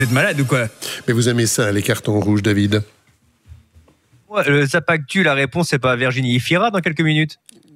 Vous êtes malade ou quoi? Mais vous aimez ça, les cartons rouges, David? Ouais, le Zapactu, la réponse, c'est pas Virginie Ifira dans quelques minutes?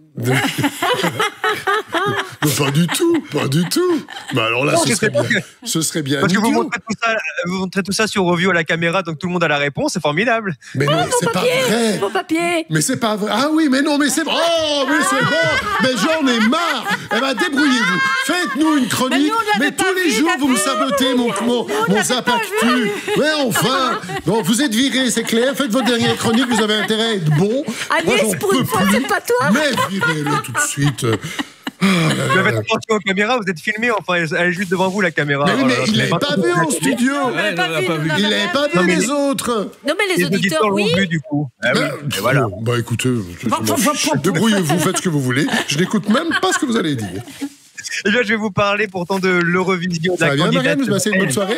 Pas du tout, pas du tout. Mais alors là, ce serait bien. Parce que vous idiot. montrez tout ça sur Review à la caméra, donc tout le monde a la réponse, c'est formidable. Mais non, c'est pas vrai. Vos papiers. Mais c'est pas vrai. Ah oui, mais non, mais c'est vrai. Oh, mais c'est bon. Mais j'en ai marre. Eh ben, débrouillez-vous. Faites-nous une chronique. Mais tous les jours, vous me sabotez mon Zapactu. Mais enfin. Bon, vous êtes viré, c'est clair. Faites votre dernière chronique. Vous avez intérêt à être bon. Agnès, pour une fois, c'est pas toi. Mais virez-le tout de suite. Faites attention aux caméras, vous êtes filmé, enfin, elle est juste devant vous, la caméra. Mais oui, mais il l'avait pas vu en studio. Ouais, on l'a pas vu. Il l'avait pas vu, les autres. Non, mais les auditeurs, oui. l'ont vu, du coup. Ah oui, et voilà. Bah écoutez, débrouillez-vous, faites ce que vous voulez. Je n'écoute même pas ce que vous allez dire. Eh bien, je vais vous parler pourtant de l'Eurovision. Ça va bien, Marianne? Vous passez une bonne soirée?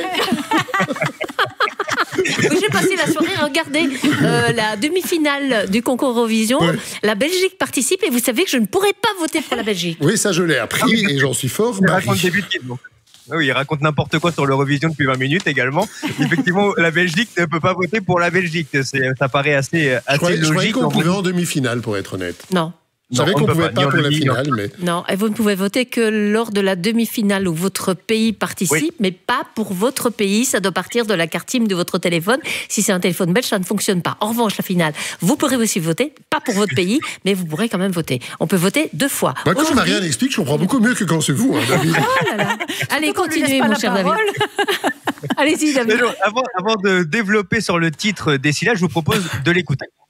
Oui, j'ai passé la soirée à regarder la demi-finale du concours Eurovision. Ouais. La Belgique participe et vous savez que je ne pourrais pas voter pour la Belgique. Oui, ça je l'ai appris et j'en suis fort. Il raconte des bêtises, donc. Oui, il raconte n'importe quoi sur l'Eurovision depuis 20 minutes également. Effectivement, la Belgique ne peut pas voter pour la Belgique. Ça paraît assez Je croyais logique. qu'on pouvait en demi-finale, pour être honnête. Non. Je savais qu'on pouvait pas ni en pour la demi, ni en finale, mais... Non, et vous ne pouvez voter que lors de la demi-finale où votre pays participe, Oui. mais pas pour votre pays. Ça doit partir de la carte SIM de votre téléphone. Si c'est un téléphone belge, ça ne fonctionne pas. En revanche, la finale, vous pourrez aussi voter, pas pour votre pays, mais vous pourrez quand même voter. On peut voter 2 fois. Moi, quand Marianne explique, je comprends beaucoup mieux que quand c'est vous, hein, David. Oh là là. Allez, continuez, mon cher David. Allez-y, David. Mais non, avant de développer sur le titre d'Essila, je vous propose de l'écouter.